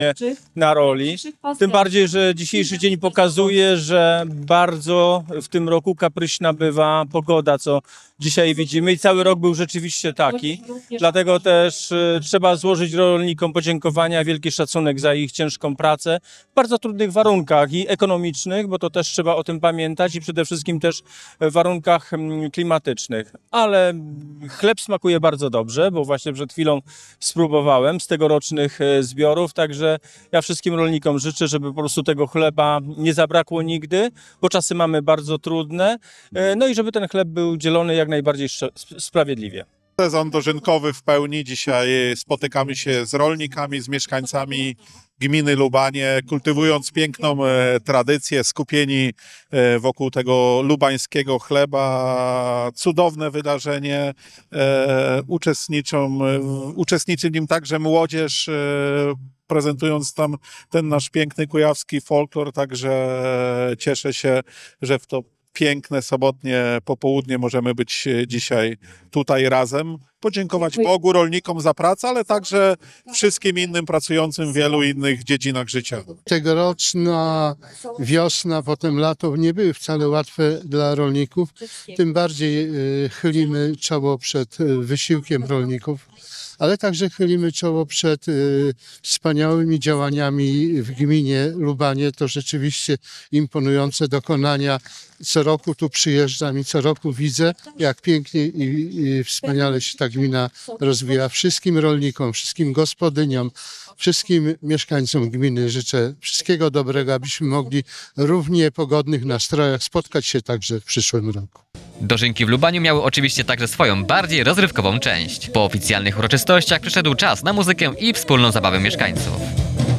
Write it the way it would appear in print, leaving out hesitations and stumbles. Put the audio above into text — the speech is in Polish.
na roli. Tym bardziej, że dzisiejszy dzień pokazuje, że bardzo w tym roku kapryśna bywa pogoda, co dzisiaj widzimy i cały rok był rzeczywiście taki. Dlatego też trzeba złożyć rolnikom podziękowania, wielki szacunek za ich ciężką pracę w bardzo trudnych warunkach i ekonomicznych, bo to też trzeba o tym pamiętać i przede wszystkim też w warunkach klimatycznych. Ale chleb smakuje bardzo dobrze, bo właśnie przed chwilą spróbowałem z tegorocznych zbiorów, także ja wszystkim rolnikom życzę, żeby po prostu tego chleba nie zabrakło nigdy, bo czasy mamy bardzo trudne, no i żeby ten chleb był dzielony jak najbardziej sprawiedliwie. Sezon dożynkowy w pełni. Dzisiaj spotykamy się z rolnikami, z mieszkańcami gminy Lubanie, kultywując piękną tradycję, skupieni wokół tego lubańskiego chleba. Cudowne wydarzenie. Uczestniczy w nim także młodzież, prezentując tam ten nasz piękny kujawski folklor, także cieszę się, że w to piękne sobotnie popołudnie możemy być dzisiaj tutaj razem. Podziękować Bogu, rolnikom za pracę, ale także wszystkim innym pracującym w wielu innych dziedzinach życia. Tegoroczna wiosna, potem lato nie były wcale łatwe dla rolników. Tym bardziej chylimy czoło przed wysiłkiem rolników, ale także chylimy czoło przed wspaniałymi działaniami w gminie Lubanie. To rzeczywiście imponujące dokonania. Co roku tu przyjeżdżam i co roku widzę, jak pięknie i wspaniale się ta gmina rozwija. Wszystkim rolnikom, wszystkim gospodyniom, wszystkim mieszkańcom gminy życzę wszystkiego dobrego, abyśmy mogli w równie pogodnych nastrojach spotkać się także w przyszłym roku. Dożynki w Lubaniu miały oczywiście także swoją bardziej rozrywkową część. Po oficjalnych uroczystościach przyszedł czas na muzykę i wspólną zabawę mieszkańców.